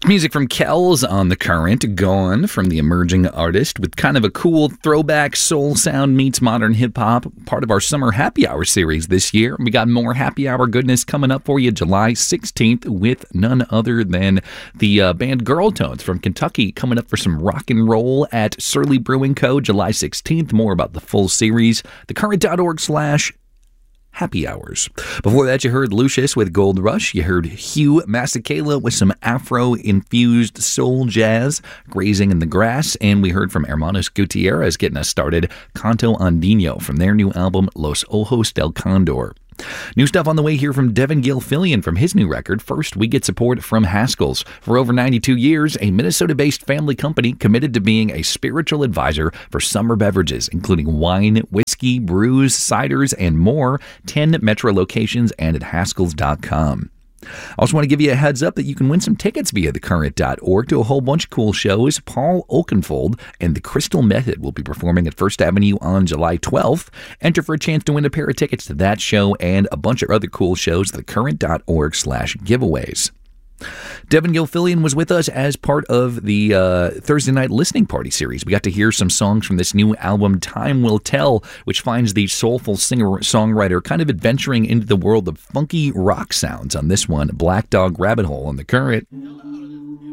Music from Kells on The Current, Gone from the emerging artist, with kind of a cool throwback soul sound meets modern hip-hop, part of our summer happy hour series this year. We got more happy hour goodness coming up for you July 16th with none other than the band Girl Tones from Kentucky coming up for some rock and roll at Surly Brewing Co. July 16th. More about the full series, thecurrent.org/happy hours. Before that, you heard Lucius with Gold Rush. You heard Hugh Masekela with some Afro-infused soul jazz, Grazing in the Grass. And we heard from Hermanos Gutierrez getting us started, Canto Andino from their new album, Los Ojos del Condor. New stuff on the way here from Devin Gilfillian from his new record. First, we get support from Haskell's. For over 92 years, a Minnesota-based family company committed to being a spiritual advisor for summer beverages, including wine, whiskey, brews, ciders, and more. 10 metro locations and at Haskells.com. I also want to give you a heads up that you can win some tickets via thecurrent.org to a whole bunch of cool shows. Paul Oakenfold and the Crystal Method will be performing at First Avenue on July 12th. Enter for a chance to win a pair of tickets to that show and a bunch of other cool shows at thecurrent.org/giveaways. Devin Gilfillian was with us as part of the Thursday Night Listening Party series. We got to hear some songs from this new album, Time Will Tell, which finds the soulful singer-songwriter kind of adventuring into the world of funky rock sounds on this one, Black Dog Rabbit Hole on The Current.